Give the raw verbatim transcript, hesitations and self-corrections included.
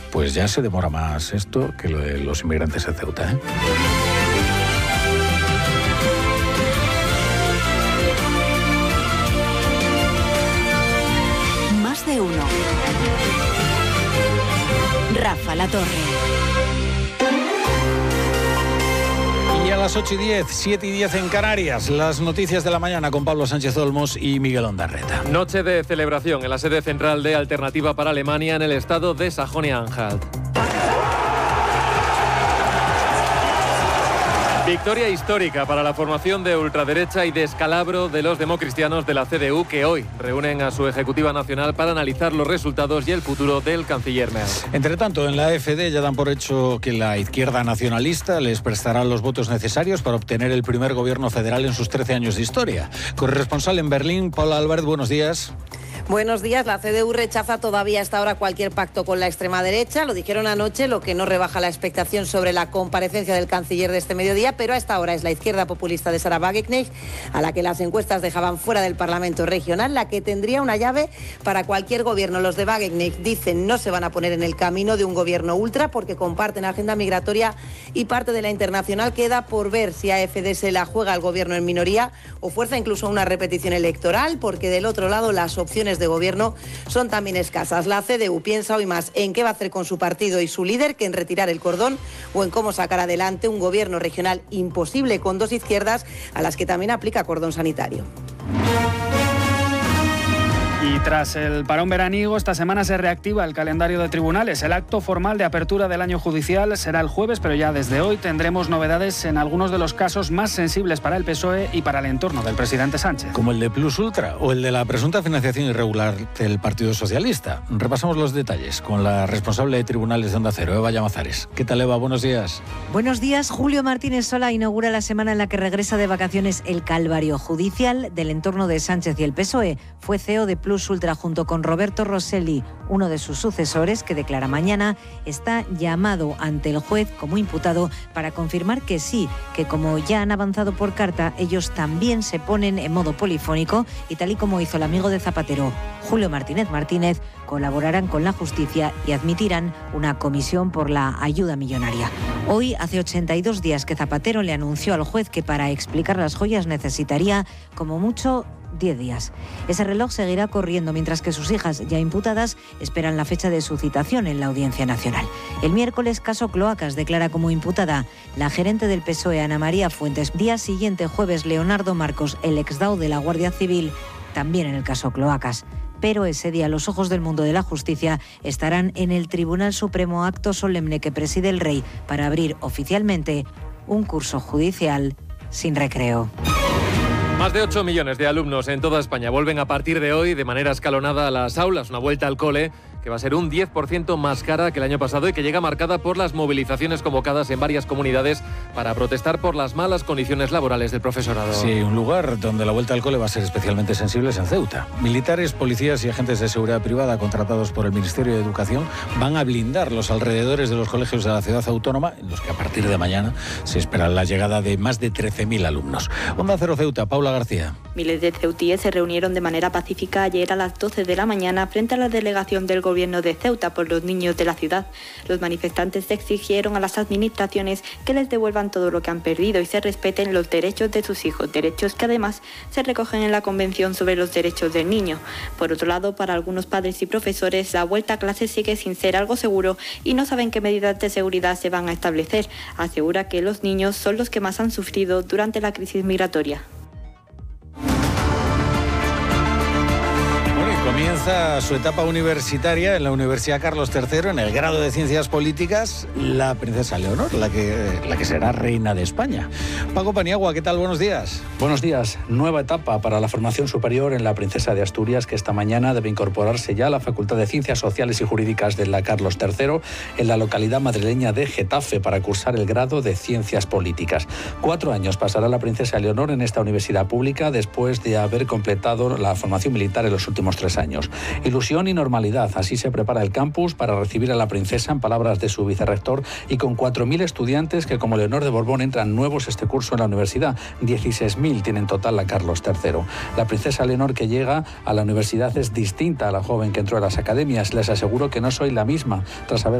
pues ya se demora más esto que lo de los inmigrantes en Ceuta, ¿eh? Más de uno. Rafa La Torre. Y a las ocho y diez, siete y diez en Canarias, las noticias de la mañana con Pablo Sánchez Olmos y Miguel Ondarreta. Noche de celebración en la sede central de Alternativa para Alemania en el estado de Sajonia-Anhalt. Victoria histórica para la formación de ultraderecha y descalabro de los democristianos de la C D U, que hoy reúnen a su ejecutiva nacional para analizar los resultados y el futuro del canciller Merz. Entre tanto, en la A F D ya dan por hecho que la izquierda nacionalista les prestará los votos necesarios para obtener el primer gobierno federal en sus trece años de historia. Corresponsal en Berlín, Paula Álvarez, buenos días. Buenos días. La C D U rechaza todavía hasta ahora cualquier pacto con la extrema derecha. Lo dijeron anoche, lo que no rebaja la expectación sobre la comparecencia del canciller de este mediodía, pero a esta hora es la izquierda populista de Sarah Wagenknecht, a la que las encuestas dejaban fuera del Parlamento regional, la que tendría una llave para cualquier gobierno. Los de Wagenknecht dicen no se van a poner en el camino de un gobierno ultra porque comparten agenda migratoria y parte de la internacional. Queda por ver si A F D se la juega al gobierno en minoría o fuerza incluso una repetición electoral, porque del otro lado las opciones de gobierno son también escasas. La C D U piensa hoy más en qué va a hacer con su partido y su líder que en retirar el cordón o en cómo sacar adelante un gobierno regional imposible con dos izquierdas a las que también aplica cordón sanitario. Y tras el parón veraniego, esta semana se reactiva el calendario de tribunales. El acto formal de apertura del año judicial será el jueves, pero ya desde hoy tendremos novedades en algunos de los casos más sensibles para el P S O E y para el entorno del presidente Sánchez. Como el de Plus Ultra o el de la presunta financiación irregular del Partido Socialista. Repasamos los detalles con la responsable de tribunales de Onda Cero, Eva Llamazares. ¿Qué tal, Eva? Buenos días. Buenos días. Julio Martínez Sola inaugura la semana en la que regresa de vacaciones el calvario judicial del entorno de Sánchez y el P S O E. Fue C E O de Plus Ultra junto con Roberto Rosselli, uno de sus sucesores, que declara mañana, está llamado ante el juez como imputado para confirmar que sí, que como ya han avanzado por carta, ellos también se ponen en modo polifónico y tal y como hizo el amigo de Zapatero, Julio Martínez Martínez, colaborarán con la justicia y admitirán una comisión por la ayuda millonaria. Hoy hace ochenta y dos días que Zapatero le anunció al juez que para explicar las joyas necesitaría como mucho diez días. Ese reloj seguirá corriendo mientras que sus hijas, ya imputadas, esperan la fecha de su citación en la Audiencia Nacional. El miércoles, caso Cloacas, declara como imputada la gerente del P S O E, Ana María Fuentes. Día siguiente, jueves, Leonardo Marcos, el exdao de la Guardia Civil, también en el caso Cloacas. Pero ese día los ojos del mundo de la justicia estarán en el Tribunal Supremo, acto solemne que preside el Rey para abrir oficialmente un curso judicial sin recreo. Más de ocho millones de alumnos en toda España vuelven a partir de hoy de manera escalonada a las aulas, una vuelta al cole que va a ser un diez por ciento más cara que el año pasado y que llega marcada por las movilizaciones convocadas en varias comunidades para protestar por las malas condiciones laborales del profesorado. Sí, un lugar donde la vuelta al cole va a ser especialmente sensible es en Ceuta. Militares, policías y agentes de seguridad privada contratados por el Ministerio de Educación van a blindar los alrededores de los colegios de la ciudad autónoma, en los que a partir de mañana se espera la llegada de más de trece mil alumnos. Onda Cero Ceuta, Paula García. Miles de ceutíes se reunieron de manera pacífica ayer a las doce de la mañana frente a la delegación del gobierno de Ceuta por los niños de la ciudad. Los manifestantes exigieron a las administraciones que les devuelvan todo lo que han perdido y se respeten los derechos de sus hijos, derechos que además se recogen en la Convención sobre los Derechos del Niño. Por otro lado, para algunos padres y profesores, la vuelta a clases sigue sin ser algo seguro y no saben qué medidas de seguridad se van a establecer. Asegura que los niños son los que más han sufrido durante la crisis migratoria. Comienza su etapa universitaria en la Universidad Carlos tercero, en el grado de Ciencias Políticas, la princesa Leonor, la que, la que será reina de España. Paco Paniagua, ¿qué tal? Buenos días. Buenos días. Nueva etapa para la formación superior en la princesa de Asturias, que esta mañana debe incorporarse ya a la Facultad de Ciencias Sociales y Jurídicas de la Carlos tercero en la localidad madrileña de Getafe para cursar el grado de Ciencias Políticas. Cuatro años pasará la princesa Leonor en esta universidad pública después de haber completado la formación militar en los últimos tres años. Ilusión y normalidad, así se prepara el campus para recibir a la princesa, en palabras de su vicerrector, y con cuatro mil estudiantes que, como Leonor de Borbón, entran nuevos este curso en la universidad. dieciséis mil tiene en total la Carlos tercero. La princesa Leonor que llega a la universidad es distinta a la joven que entró a las academias. Les aseguro que no soy la misma, tras haber